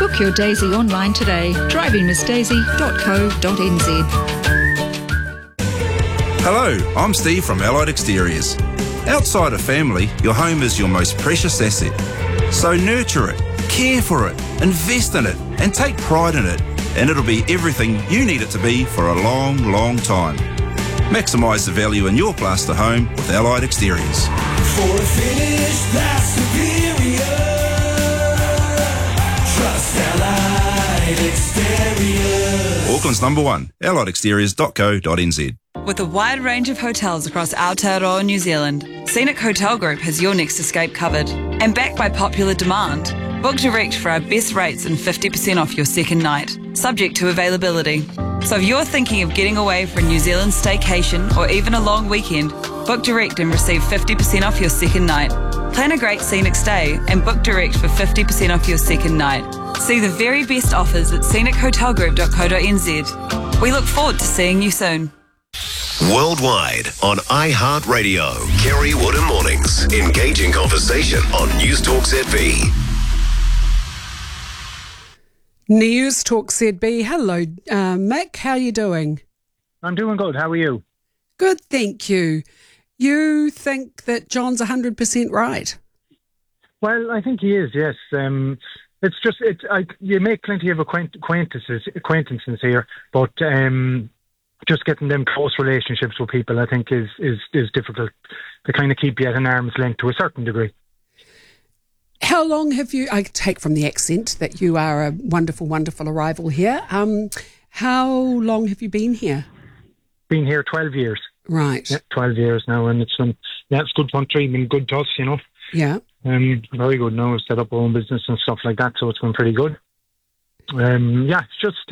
Book your Daisy online today. drivingmissdaisy.co.nz. Hello, I'm Steve from Allied Exteriors. Outside of family, your home is your most precious asset. So nurture it, care for it, invest in it, and take pride in it, and it'll be everything you need it to be for a long, long time. Maximise the value in your plaster home with Allied Exteriors. For a finish that's superior, trust Allied Exteriors. Auckland's number one, alliedexteriors.co.nz. With a wide range of hotels across Aotearoa, New Zealand, Scenic Hotel Group has your next escape covered. And backed by popular demand, book direct for our best rates and 50% off your second night, subject to availability. So if you're thinking of getting away for a New Zealand staycation or even a long weekend, book direct and receive 50% off your second night. Plan a great scenic stay and book direct for 50% off your second night. See the very best offers at scenichotelgroup.co.nz. We look forward to seeing you soon. Worldwide on iHeartRadio. Kerry Woodham Mornings. Engaging conversation on News Talk ZB. News Talk ZB. Hello, Mick. How are you doing? I'm doing good. How are you? Good, thank you. You think that John's 100% right? Well, I think he is, yes. It's just, you make plenty of acquaintances here, but just getting them close relationships with people, I think, is difficult to kind of keep you at an arm's length to a certain degree. How long have you, I take from the accent that you are a wonderful, wonderful arrival here. How long have you been here? Been here 12 years. Right. Yeah, 12 years now, and it's good country, been good to us, you know. Yeah. Very good now. We've set up our own business and stuff like that, so it's been pretty good. It's just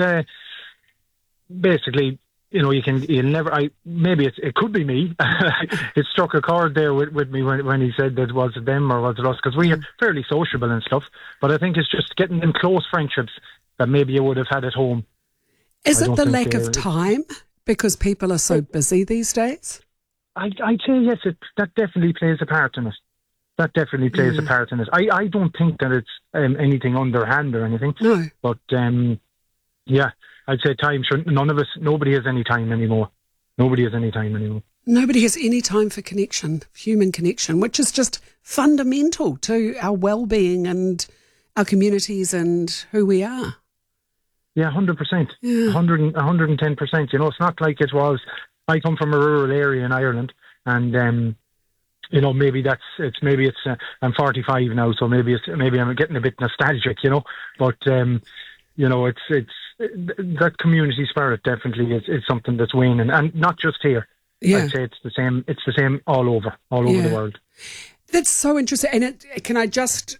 basically, you know, you'll never. Maybe it could be me. It struck a chord there with me when he said that was it them or was it us, because we are fairly sociable and stuff. But I think it's just getting them close friendships that maybe you would have had at home. Is it the lack of time because people are so busy these days? I'd say yes. That definitely plays a part in it. That definitely plays a part in it. I don't think that it's anything underhand or anything. No. But I'd say time. Sure, nobody has any time anymore. Nobody has any time anymore. Nobody has any time for connection, human connection, which is just fundamental to our well-being and our communities and who we are. Yeah, 100%. Yeah. 110%. You know, it's not like it was. I come from a rural area in Ireland, and you know, maybe I'm 45 now, so maybe I'm getting a bit nostalgic, you know. But you know, it's that community spirit definitely is something that's waning, and not just here. Yeah. I'd say it's the same. It's the same all over the world. That's so interesting. And can I just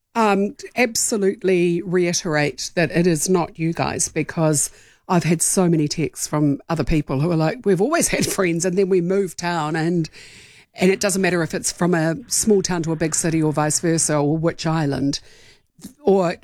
absolutely reiterate that it is not you guys, because I've had so many texts from other people who are like, we've always had friends, and then we moved town, and it doesn't matter if it's from a small town to a big city or vice versa, or which island, or